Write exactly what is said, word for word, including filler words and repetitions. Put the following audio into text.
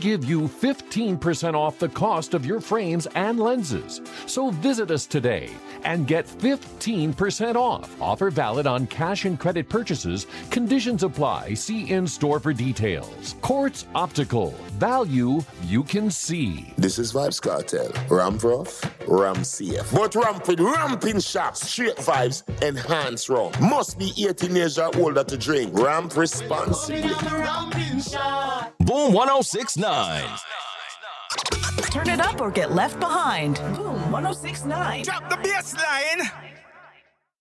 give you fifteen percent off the cost of your frames and lenses. So visit us today and get fifteen percent off. Offer valid on cash and credit purchases. Conditions apply. See in-store for details. Quartz Optical. Value you can see. This is Vibes Cartel. Ramp rough, ramp safe. But ramp with ramping sharp. Straight vibes, enhanced rum. Must be eighteen years or older to drink. Ramp responsibly. Boom one oh six point nine. Turn it up or get left behind. Boom one oh six point nine. Drop the bass line.